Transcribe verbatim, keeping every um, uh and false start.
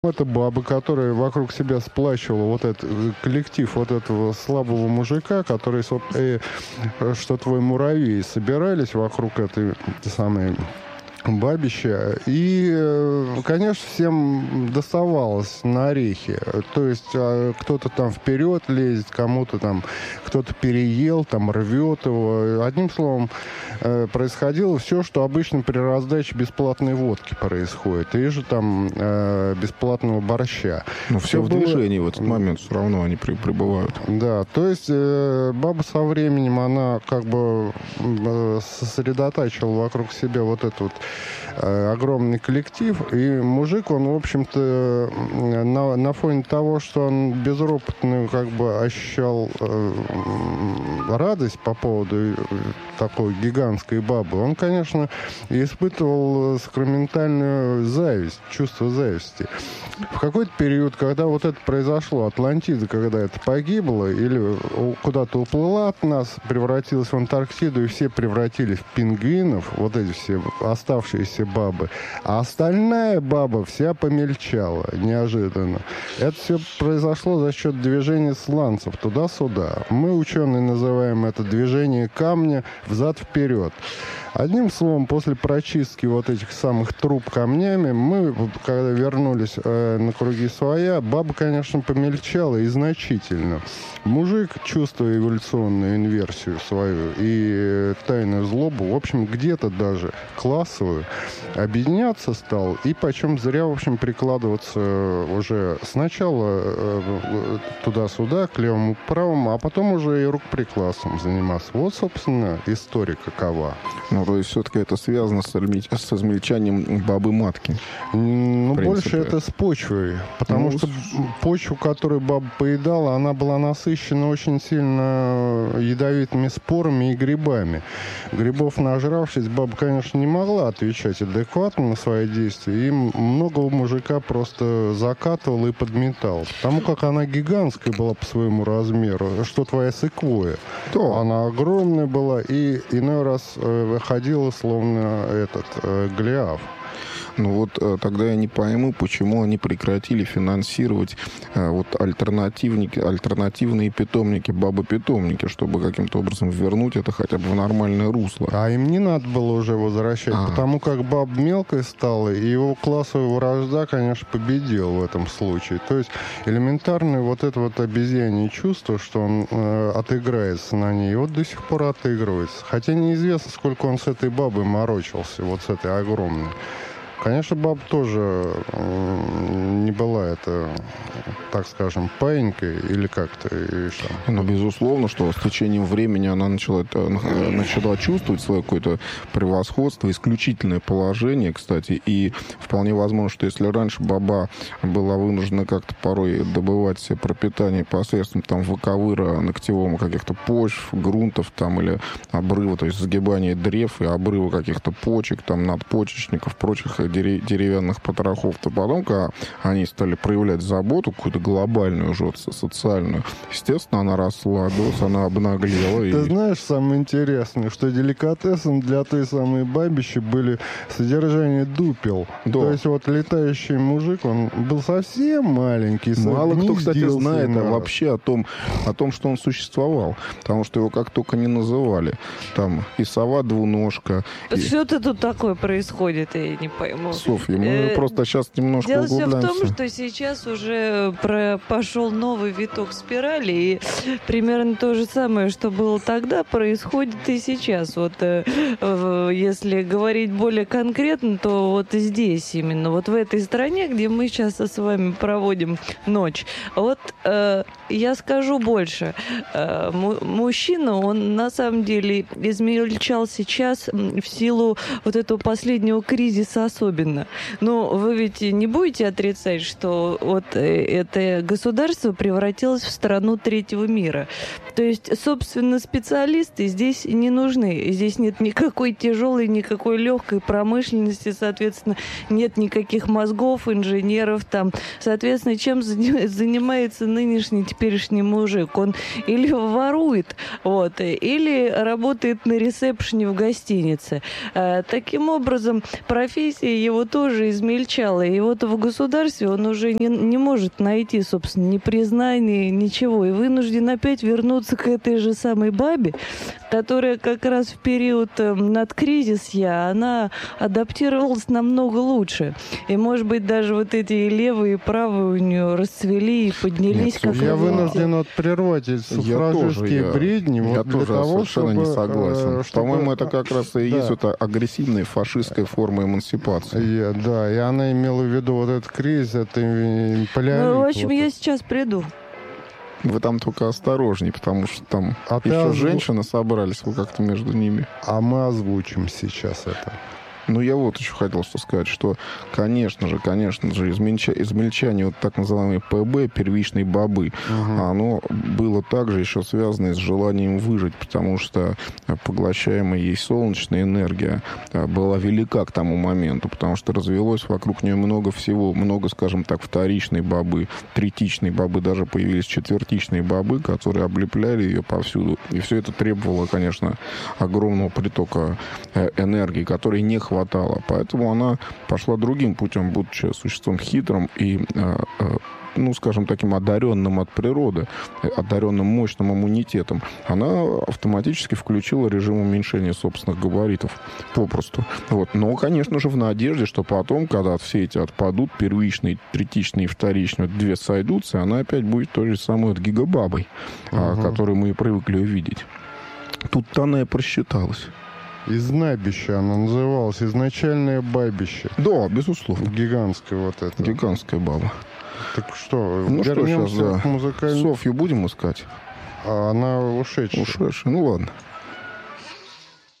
Это баба, которая вокруг себя сплачивала вот этот коллектив вот этого слабого мужика, который, э, что твой муравей, собирались вокруг этой самой бабища. И, конечно, всем доставалось на орехи. То есть кто-то там вперед лезет, кому-то там кто-то переел, там рвет его. Одним словом, происходило все, что обычно при раздаче бесплатной водки происходит. И же там э, бесплатного борща. Но все, все в было... движении в этот момент все равно они при, прибывают. Да, то есть э, баба со временем, она как бы э, сосредотачивала вокруг себя вот этот вот э, огромный коллектив. И мужик, он, в общем-то, на, на фоне того, что он безропотно как бы ощущал э, радость по поводу такой гигантской бабы, он, конечно, испытывал сакраментальную зависть, чувство зависти. В какой-то период, когда вот это произошло, Атлантида, когда это погибла или куда-то уплыла от нас, превратилась в Антарктиду, и все превратились в пингвинов, вот эти все оставшиеся бабы, а остальная баба вся помельчала неожиданно. Это все произошло за счет движения сланцев туда-сюда. Мы, ученые, называем это движение камня взад-вперед. Одним словом, после прочистки вот этих самых труб камнями, мы, когда вернулись э, на круги своя, баба, конечно, помельчала и значительно. Мужик, чувствуя эволюционную инверсию свою и тайную злобу, в общем, где-то даже классовую, объединяться стал и почем зря, в общем, прикладываться уже сначала э, туда-сюда, к левому, к правому, а потом уже и рукоприкладством заниматься. Вот, собственно, история какова. Ну, то есть все-таки это связано с, измельч... с измельчанием бабы-матки? Ну, больше это с почвой. Потому ну, что почву, которую баба поедала, она была насыщена очень сильно ядовитыми спорами и грибами. Грибов нажравшись, баба, конечно, не могла отвечать адекватно на свои действия. И многого мужика просто закатывала и подметала. Потому как она гигантская была по своему размеру. Что твоя секвоя? Да. Она огромная была и иной раз э, ходила словно этот э, Голиаф. Ну вот э, тогда я не пойму, почему они прекратили финансировать э, вот альтернативники, альтернативные питомники, бабы-питомники, чтобы каким-то образом вернуть это хотя бы в нормальное русло. А им не надо было уже возвращать, а. потому как баба мелкая стала, и его классовая вражда, конечно, победила в этом случае. То есть элементарное вот это вот обезьянье чувство, что он э, отыграется на ней, и вот до сих пор отыгрывается. Хотя неизвестно, сколько он с этой бабой морочился, вот с этой огромной. Конечно, баба тоже не была это, так скажем, паинькой или как-то. Ну, безусловно, что с течением времени она начала, это, начала чувствовать свое какое-то превосходство, исключительное положение, кстати. И вполне возможно, что если раньше баба была вынуждена как-то порой добывать себе пропитание посредством там выковыра ногтевого каких-то почв, грунтов там или обрыва, то есть загибания древ и обрыва каких-то почек, там надпочечников, прочих деревянных потрохов, то потом, когда они стали проявлять заботу, какую-то глобальную уже социальную, естественно, она расслабилась, она обнаглела. Ты и... знаешь, самое интересное, что деликатесом для той самой бабищи были содержание дупел. Да. То есть вот летающий мужик, он был совсем маленький. Мало кто, кстати, знает а вообще о том, о том, что он существовал. Потому что его как только не называли. Там и сова-двуножка. Что-то и... тут такое происходит, я не пойму. Софья, мы э, просто сейчас немножко дело углубляемся. Дело все в том, что сейчас уже про, пошел новый виток спирали, и примерно то же самое, что было тогда, происходит и сейчас. Вот э, э, если говорить более конкретно, то вот здесь именно, вот в этой стране, где мы сейчас с вами проводим ночь, вот э, я скажу больше. Э, мужчина, он на самом деле измельчал сейчас в силу вот этого последнего кризиса особенно. Но вы ведь не будете отрицать, что что вот это государство превратилось в страну третьего мира. То есть, собственно, специалисты здесь не нужны. Здесь нет никакой тяжелой, никакой легкой промышленности, соответственно, нет никаких мозгов, инженеров там. Соответственно, чем занимается нынешний, теперешний мужик? Он или ворует, вот, или работает на ресепшене в гостинице. Таким образом, профессия его тоже измельчала. И вот в государстве он уже не, не может найти, собственно, ни признания, ничего. И вынужден опять вернуться к этой же самой бабе, которая как раз в период надкризисья, она адаптировалась намного лучше. И, может быть, даже вот эти и левые, и правые у нее расцвели и поднялись. Нет, как я вы вынужден вот прервать эти суфражистские я, бредни. Я вот тоже для того, совершенно чтобы, не согласен. чтобы... По-моему, это как раз и да. есть вот агрессивная фашистская форма эмансипации. Я, да, и она имела в виду вот этот кризис, это полиарит. Ну, в общем, вот я это. сейчас приду. Вы там только осторожней, потому что там А ты еще озву- женщины собрались, вы как-то между ними. А мы озвучим сейчас это. Ну, я вот еще хотел что сказать, что, конечно же, конечно же, измельча... измельчание вот так называемой ПБ, первичной бобы, Угу. оно было также еще связано и с желанием выжить, потому что поглощаемая ей солнечная энергия была велика к тому моменту, потому что развелось вокруг нее много всего, много, скажем так, вторичной бобы, третичной бобы, даже появились четвертичные бобы, которые облепляли ее повсюду. И все это требовало, конечно, огромного притока энергии, который не хватало. Поэтому она пошла другим путем, будучи существом хитрым и, ну, скажем, таким одаренным от природы, одаренным мощным иммунитетом. Она автоматически включила режим уменьшения собственных габаритов попросту. Вот. Но, конечно же, в надежде, что потом, когда все эти отпадут, первичные, третичные и вторичные, две сойдутся, она опять будет той же самой вот гигабабой, угу. которую мы и привыкли увидеть. Тут-то она и просчиталась. Изнабище она называлась, изначальное бабище. Да, безусловно. Гигантское вот это. Гигантская баба. Так что, ну что, сейчас, да. к музыкальному... Софью будем искать? А она ушедшая. Ушедшая, ну ладно.